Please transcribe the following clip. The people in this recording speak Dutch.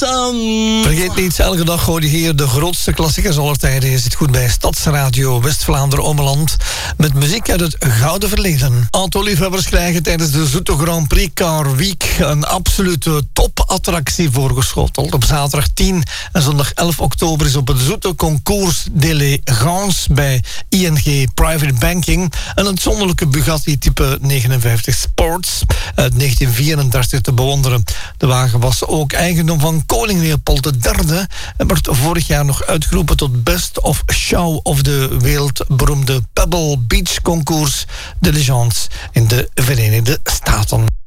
Awesome! Vergeet niet, elke dag hoor je hier de grootste klassiekers aller tijden. Je zit goed bij Stadsradio West-Vlaanderen-Ommeland met muziek uit het gouden verleden. Autoliefhebbers krijgen tijdens de Zoete Grand Prix Car Week een absolute topattractie voorgeschoteld. Op zaterdag 10 en zondag 11 oktober is op het Zoete Concours d'Elegance bij ING Private Banking een uitzonderlijke Bugatti type 59 Sports uit 1934 te bewonderen. De wagen was ook eigendom van koning Leopold III en werd vorig jaar nog uitgeroepen tot Best of Show of de wereldberoemde Pebble Beach Concours d'Elegance in de Verenigde Staten.